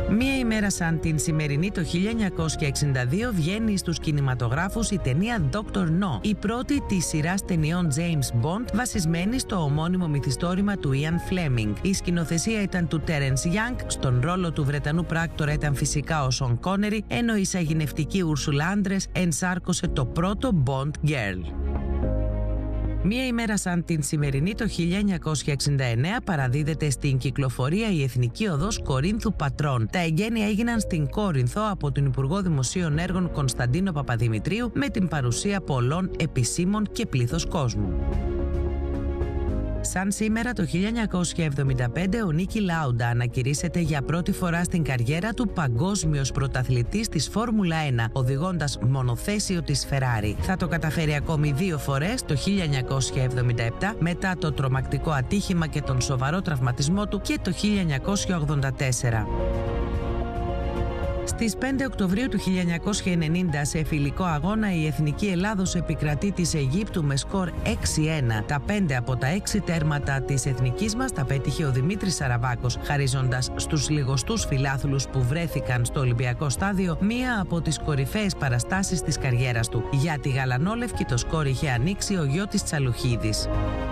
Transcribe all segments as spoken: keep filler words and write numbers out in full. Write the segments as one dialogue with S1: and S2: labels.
S1: Μία ημέρα σαν την σημερινή το χίλια εννιακόσια εξήντα δύο βγαίνει στους κινηματογράφους η ταινία Doctor No, η πρώτη της σειράς ταινιών James Bond βασισμένη στο ομώνυμο μυθιστόρημα του Ian Fleming. Η σκηνοθεσία ήταν του Terence Young, στον ρόλο του Βρετανού πράκτορα ήταν φυσικά ο Sean Connery, ενώ η σαγηνευτική Ursula Andress ενσάρκωσε το πρώτο Bond Girl. Μία ημέρα σαν την σημερινή το χίλια εννιακόσια εξήντα εννέα παραδίδεται στην κυκλοφορία η Εθνική Οδός Κορίνθου Πατρών. Τα εγγένεια έγιναν στην Κόρινθο από τον Υπουργό Δημοσίων Έργων Κωνσταντίνο Παπαδημητρίου με την παρουσία πολλών επισήμων και πλήθος κόσμου. Σαν σήμερα το χίλια εννιακόσια εβδομήντα πέντε ο Νίκι Λάουντα ανακηρύσσεται για πρώτη φορά στην καριέρα του παγκόσμιος πρωταθλητής της Φόρμουλα ένα, οδηγώντας μονοθέσιο της Ferrari. Θα το καταφέρει ακόμη δύο φορές, το χίλια εννιακόσια εβδομήντα επτά μετά το τρομακτικό ατύχημα και τον σοβαρό τραυματισμό του και το χίλια εννιακόσια ογδόντα τέσσερα. Στις πέντε Οκτωβρίου του χίλια εννιακόσια ενενήντα σε φιλικό αγώνα η Εθνική Ελλάδος επικρατεί της Αιγύπτου με σκορ έξι ένα. Τα πέντε από τα έξι τέρματα της εθνικής μας τα πέτυχε ο Δημήτρης Σαραβάκος, χαρίζοντας στους λιγοστούς φιλάθλους που βρέθηκαν στο Ολυμπιακό Στάδιο μία από τις κορυφαίες παραστάσεις της καριέρας του. Για τη γαλανόλευκη το σκορ είχε ανοίξει ο Γιώτης Τσαλουχίδης.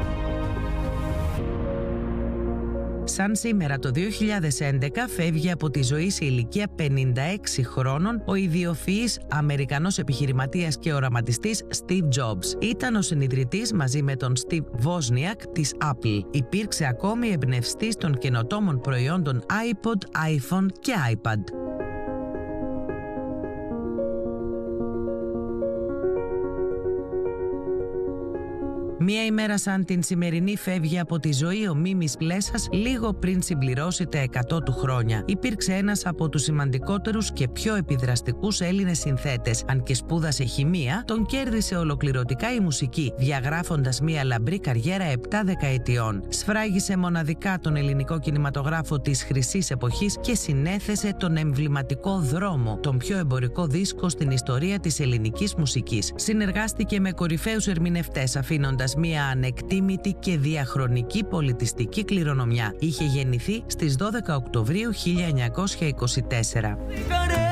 S1: Σαν σήμερα το δύο χιλιάδες έντεκα φεύγει από τη ζωή σε ηλικία πενήντα έξι χρόνων ο ιδιοφυής Αμερικανός επιχειρηματίας και οραματιστής Steve Jobs. Ήταν ο συνιδρυτής μαζί με τον Steve Wozniak της Apple. Υπήρξε ακόμη εμπνευστής των καινοτόμων προϊόντων iPod, iPhone και iPad. Μία ημέρα σαν την σημερινή φεύγει από τη ζωή ο Μίμης Πλέσας λίγο πριν συμπληρώσει τα εκατό του χρόνια. Υπήρξε ένας από τους σημαντικότερους και πιο επιδραστικούς Έλληνες συνθέτες. Αν και σπούδασε χημεία, τον κέρδισε ολοκληρωτικά η μουσική, διαγράφοντας μία λαμπρή καριέρα επτά δεκαετιών. Σφράγισε μοναδικά τον ελληνικό κινηματογράφο της χρυσής εποχής και συνέθεσε τον εμβληματικό Δρόμο, τον πιο εμπορικό δίσκο στην ιστορία της ελληνικής μουσικής. Συνεργάστηκε με κορυφαίους ερμηνευτές, αφήνοντας μια ανεκτήμητη και διαχρονική πολιτιστική κληρονομιά. Είχε γεννηθεί στις δώδεκα Οκτωβρίου χίλια εννιακόσια είκοσι τέσσερα.